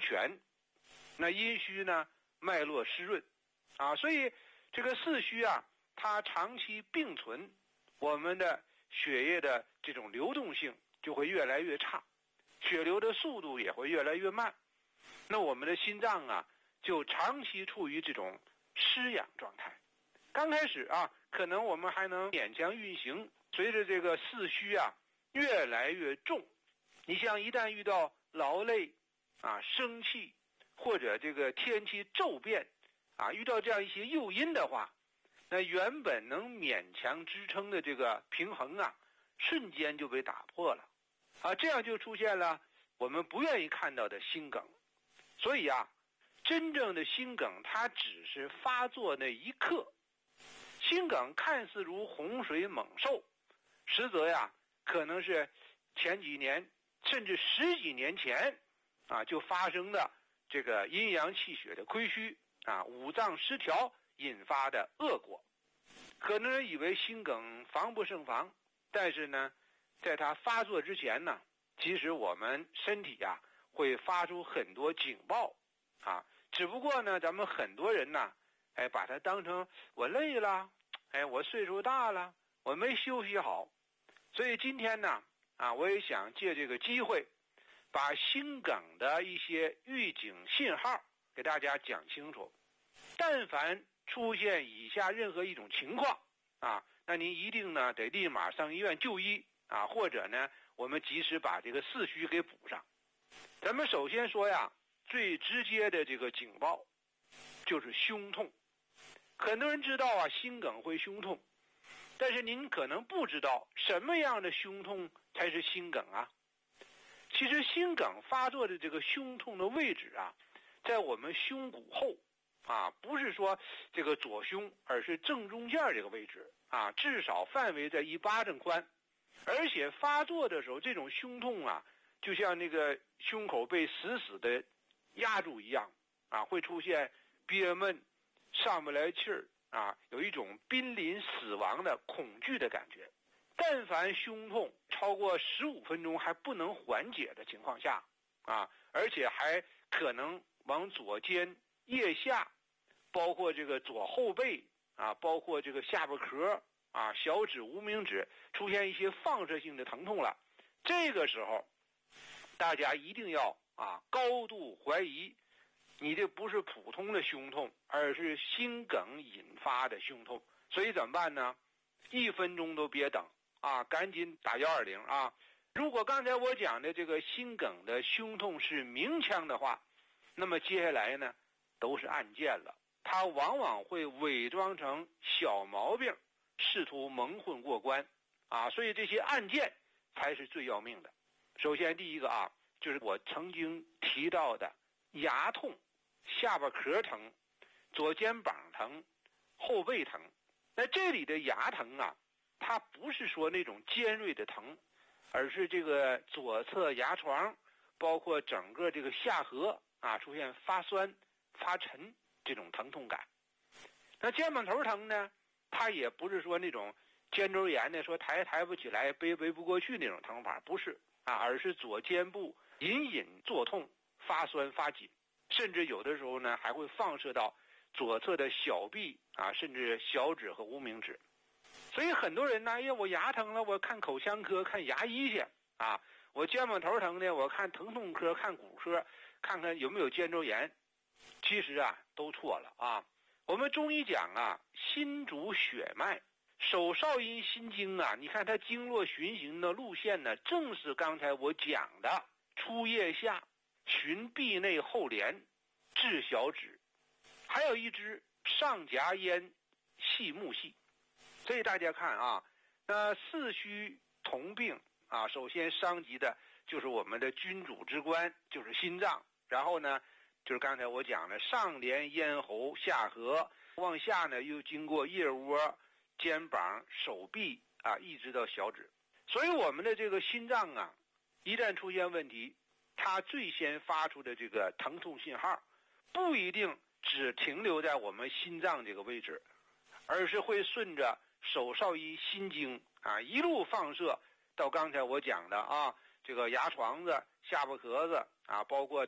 全，那阴虚呢脉络湿润啊，所以这个四虚啊，它长期并存，我们的血液的这种流动性就会越来越差，血流的速度也会越来越慢，那我们的心脏啊就长期处于这种失氧状态。刚开始啊，可能我们还能勉强运行，随着这个四虚啊越来越重，你像一旦遇到劳累啊、生气或者这个天气骤变啊，遇到这样一些诱因的话，那原本能勉强支撑的这个平衡啊，瞬间就被打破了啊，这样就出现了我们不愿意看到的心梗。所以啊，真正的心梗它只是发作那一刻，心梗看似如洪水猛兽，实则呀可能是前几年甚至10几年前啊就发生的这个阴阳气血的亏虚啊、五脏失调引发的恶果。很多人以为心梗防不胜防，但是呢，在它发作之前呢，其实我们身体啊会发出很多警报啊，只不过呢，咱们很多人呢，把它当成我累了，我岁数大了，我没休息好。所以今天呢，我也想借这个机会，把心梗的一些预警信号给大家讲清楚。但凡出现以下任何一种情况啊，那您一定呢得立马上医院就医啊，或者呢我们及时把这个四虚给补上。咱们首先说呀，最直接的这个警报就是胸痛。很多人知道啊，心梗会胸痛，但是您可能不知道什么样的胸痛才是心梗啊。其实心梗发作的这个胸痛的位置啊，在我们胸骨后啊，不是说这个左胸，而是正中间这个位置啊，至少范围在1巴掌宽。而且发作的时候，这种胸痛啊，就像那个胸口被死死的压住一样啊，会出现憋闷、上不来气儿啊，有一种濒临死亡的恐惧的感觉。但凡胸痛超过15分钟还不能缓解的情况下啊，而且还可能往左肩、腋下，包括这个左后背啊，包括这个下巴壳啊、小指、无名指出现一些放射性的疼痛了，这个时候大家一定要高度怀疑你这不是普通的胸痛，而是心梗引发的胸痛。所以怎么办呢？1分钟都别等啊，赶紧打120啊！如果刚才我讲的这个心梗的胸痛是明枪的话，那么接下来呢都是案件了，它往往会伪装成小毛病，试图蒙混过关啊，所以这些案件才是最要命的。首先第一个就是我曾经提到的牙痛、下巴壳疼、左肩膀疼、后背疼。那这里的牙疼它不是说那种尖锐的疼，而是这个左侧牙床，包括整个这个下颌出现发酸、发沉这种疼痛感。那肩膀头疼呢，它也不是说那种肩周炎的，说抬不起来、背不过去那种疼法，不是而是左肩部隐隐作痛、发酸发紧，甚至有的时候呢还会放射到左侧的小臂甚至小指和无名指。所以很多人呢，我牙疼了，我看口腔科、看牙医去我肩膀头疼呢，我看疼痛科、看骨科，看看有没有肩周炎。其实都错了我们中医讲心主血脉，手少阴心经你看它经络循行的路线呢，正是刚才我讲的出腋下、循臂内后连、至小指，还有一支上颊咽、细目细。所以大家看那四虚同病首先伤及的就是我们的君主之官，就是心脏，然后呢就是刚才我讲的上连咽喉、下颌，往下呢又经过腋窝、肩膀、手臂一直到小指。所以我们的这个心脏一旦出现问题，它最先发出的这个疼痛信号不一定只停留在我们心脏这个位置，而是会顺着手少阴心经一路放射到刚才我讲的这个牙床子、下巴壳子包括